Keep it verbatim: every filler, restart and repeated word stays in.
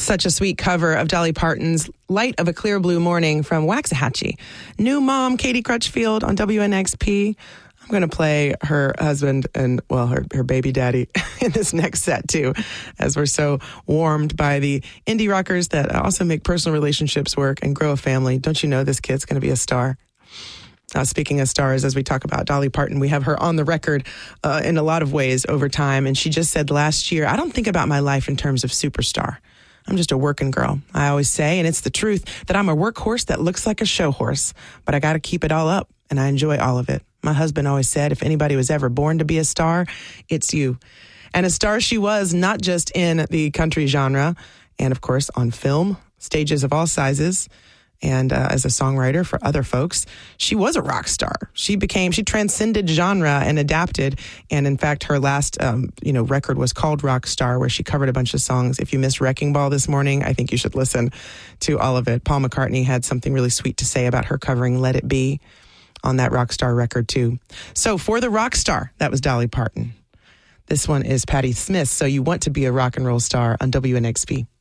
Such a sweet cover of Dolly Parton's Light of a Clear Blue Morning from Waxahachie. New mom, Katie Crutchfield on W N X P. I'm going to play her husband and, well, her, her baby daddy in this next set, too, as we're so warmed by the indie rockers that also make personal relationships work and grow a family. Don't you know this kid's going to be a star? Uh, speaking of stars, as we talk about Dolly Parton, we have her on the record uh, in a lot of ways over time. And she just said last year, I don't think about my life in terms of superstar. I'm just a working girl. I always say, and it's the truth, that I'm a workhorse that looks like a show horse, but I got to keep it all up, and I enjoy all of it. My husband always said, if anybody was ever born to be a star, it's you. And a star she was, not just in the country genre, and of course on film, stages of all sizes, and uh, as a songwriter for other folks. She was a rock star. She became, she transcended genre and adapted. And in fact, her last, um, you know, record was called Rock Star, where she covered a bunch of songs. If you missed Wrecking Ball this morning, I think you should listen to all of it. Paul McCartney had something really sweet to say about her covering Let It Be on that Rock Star record too. So for the rock star, that was Dolly Parton. This one is Patti Smith. So You Want to Be a Rock and Roll Star on W N X P.